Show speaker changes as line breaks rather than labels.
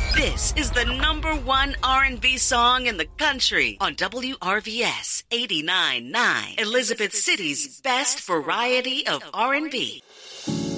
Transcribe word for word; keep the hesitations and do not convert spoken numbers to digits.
This is the number one R and B song in the country on W R V S eighty-nine point nine, Elizabeth City's best variety of R and B.